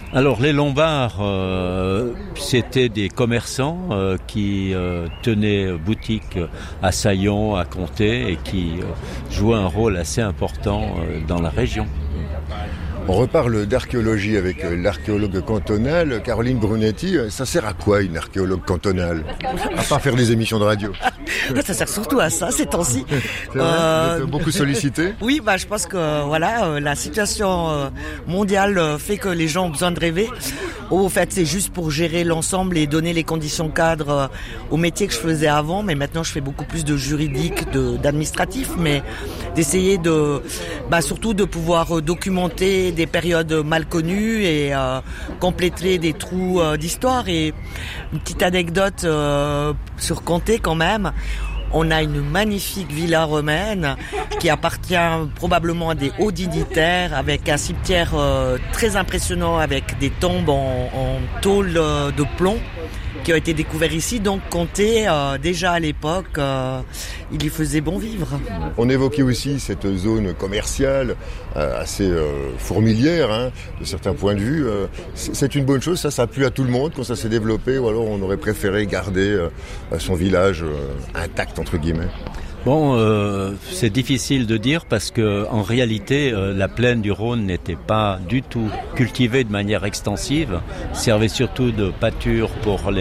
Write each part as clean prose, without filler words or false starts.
Alors les Lombards, c'était des commerçants qui tenaient boutique à Saillon, à Comté et qui jouaient un rôle assez important dans la région. On reparle d'archéologie avec l'archéologue cantonal, Caroline Brunetti. Ça sert à quoi une archéologue cantonale? À part faire des émissions de radio. Ça sert surtout à ça ces temps-ci. C'est vrai, vous êtes beaucoup sollicité? Oui, je pense que la situation mondiale fait que les gens ont besoin de rêver. Au fait, c'est juste pour gérer l'ensemble et donner les conditions cadres au métier que je faisais avant, mais maintenant je fais beaucoup plus de juridique, d'administratif, mais d'essayer surtout de pouvoir documenter des périodes mal connues et compléter des trous d'histoire. Et une petite anecdote sur Comté quand même. On a une magnifique villa romaine qui appartient probablement à des hauts dignitaires, avec un cimetière très impressionnant avec des tombes en tôle de plomb qui ont été découverts ici. Donc Comté, déjà à l'époque, il y faisait bon vivre. On évoquait aussi cette zone commerciale assez fourmilière, de certains points de vue. C'est une bonne chose, ça a plu à tout le monde quand ça s'est développé, ou alors on aurait préféré garder son village intact, entre guillemets? Bon, c'est difficile de dire parce que en réalité, la plaine du Rhône n'était pas du tout cultivée de manière extensive, servait surtout de pâture pour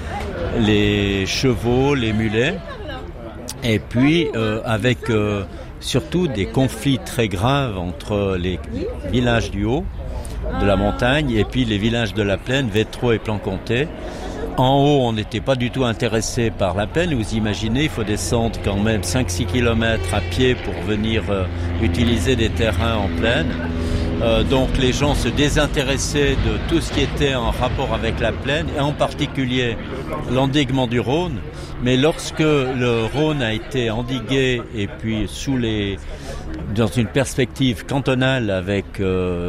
les chevaux, les mulets, et puis avec surtout des conflits très graves entre les villages du haut de la montagne et puis les villages de la plaine, Vétro et Plan-Comté. En haut, on n'était pas du tout intéressé par la plaine. Vous imaginez, il faut descendre quand même 5-6 kilomètres à pied pour venir utiliser des terrains en plaine. Donc les gens se désintéressaient de tout ce qui était en rapport avec la plaine, et en particulier l'endiguement du Rhône. Mais lorsque le Rhône a été endigué et puis dans une perspective cantonale avec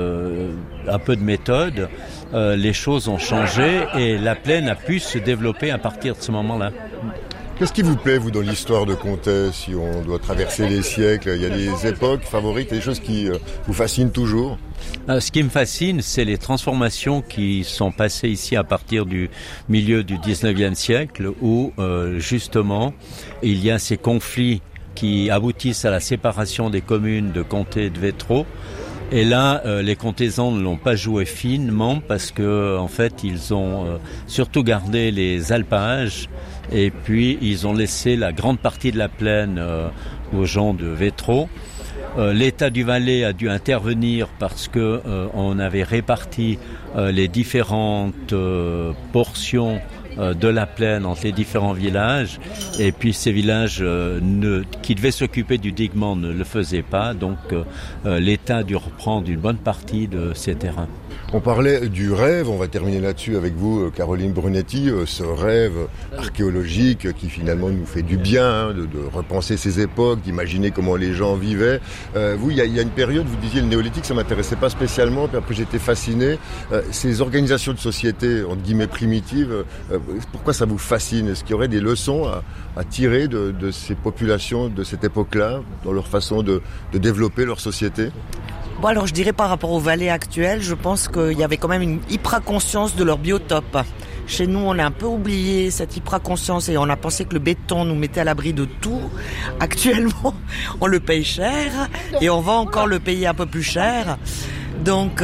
un peu de méthode, les choses ont changé et la plaine a pu se développer à partir de ce moment-là. Qu'est-ce qui vous plaît, vous, dans l'histoire de Comté, si on doit traverser les siècles? Il y a des époques favorites, des choses qui vous fascinent toujours? Ce qui me fascine, c'est les transformations qui sont passées ici à partir du milieu du 19e siècle, où justement il y a ces conflits qui aboutissent à la séparation des communes de Comté et de Vétro. Et là, les Comtézans ne l'ont pas joué finement parce que, en fait, ils ont surtout gardé les alpages et puis ils ont laissé la grande partie de la plaine aux gens de Vétro. L'État du Valais a dû intervenir parce que on avait réparti les différentes portions de la plaine entre les différents villages, et puis ces villages qui devaient s'occuper du diguement ne le faisaient pas, donc l'État a dû reprendre une bonne partie de ces terrains. On parlait du rêve, on va terminer là-dessus avec vous, Caroline Brunetti, ce rêve archéologique qui finalement nous fait du bien, de repenser ces époques, d'imaginer comment les gens vivaient. Vous, il y a une période, vous disiez le néolithique, ça m'intéressait pas spécialement, puis après j'étais fasciné. Ces organisations de société, entre guillemets primitives, pourquoi ça vous fascine? Est-ce qu'il y aurait des leçons à tirer de ces populations de cette époque-là, dans leur façon de développer leur société? Bon, alors je dirais par rapport au Valais actuel, je pense qu'il y avait quand même une hyper-conscience de leur biotope. Chez nous, on a un peu oublié cette hyper-conscience et on a pensé que le béton nous mettait à l'abri de tout. Actuellement, on le paye cher et on va encore le payer un peu plus cher. Donc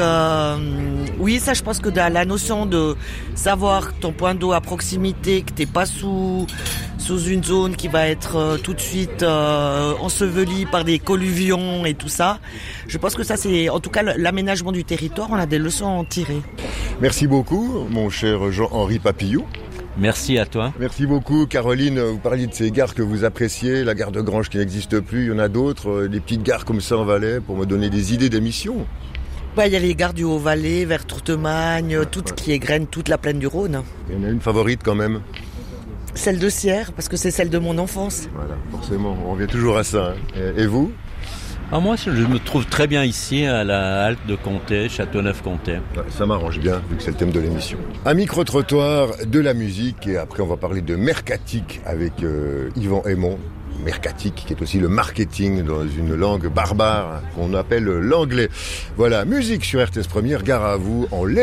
oui, ça je pense que la notion de savoir ton point d'eau à proximité, que t'es pas sous une zone qui va être tout de suite ensevelie par des colluvions et tout ça, je pense que ça c'est en tout cas l'aménagement du territoire, on a des leçons à en tirer. Merci beaucoup mon cher Jean-Henri Papillou. Merci à toi. Merci beaucoup Caroline, vous parliez de ces gares que vous appréciez, la gare de Granges qui n'existe plus, il y en a d'autres, des petites gares comme ça en Valais pour me donner des idées d'émissions. Il y a les gares du Haut-Valais, vers Tourtemagne, tout qui égrène toute la plaine du Rhône. Il y en a une favorite quand même? Celle de Sierre, parce que c'est celle de mon enfance. Voilà, forcément, on revient toujours à ça. Et vous? Moi, je me trouve très bien ici, à la halte de Comté, Châteauneuf-Comté. Ouais, ça m'arrange bien, vu que c'est le thème de l'émission. Un micro-trottoir, de la musique, et après on va parler de mercatique avec Yvan Aymon. Mercatique, qui est aussi le marketing dans une langue barbare qu'on appelle l'anglais. Voilà, musique sur RTS Première, gare à vous, en